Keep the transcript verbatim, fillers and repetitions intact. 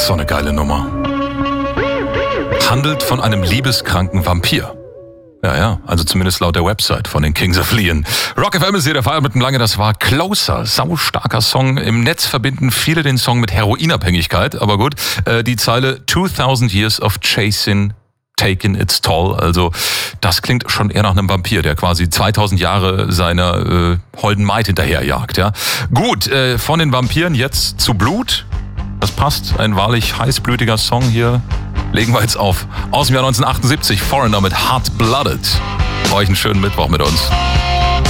So eine geile Nummer. Handelt von einem liebeskranken Vampir. Ja, ja, also zumindest laut der Website von den Kings of Leon. Rock F M ist hier der Fall mit dem Lange, das war Closer. Saustarker Song. Im Netz verbinden viele den Song mit Heroinabhängigkeit, aber gut. Äh, die Zeile two thousand years of chasing, taking its toll. Also das klingt schon eher nach einem Vampir, der quasi zweitausend Jahre seiner äh, holden Maid hinterherjagt. Ja. Gut, äh, von den Vampiren jetzt zu Blut. Das passt, ein wahrlich heißblütiger Song hier. Legen wir jetzt auf. Aus dem Jahr neunzehnhundertachtundsiebzig, Foreigner mit Hot Blooded. Euch einen schönen Mittwoch mit uns.